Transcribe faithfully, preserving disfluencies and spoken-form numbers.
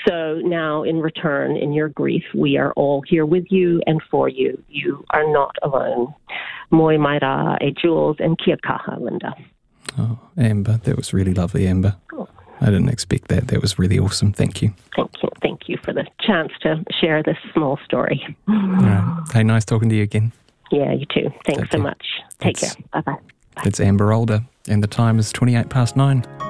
So now, in return, in your grief, we are all here with you and for you. You are not alone. Moi maira e Jules and kia kaha, Linda. Oh, Amber, that was really lovely, Amber. Oh. I didn't expect that. That was really awesome. Thank you. Thank you. Thank you for the chance to share this small story. All right. Hey, nice talking to you again. Yeah, you too. Thanks Take so care. much. Take It's, care. Bye-bye. Bye. It's Amber Older, and the time is twenty-eight past nine.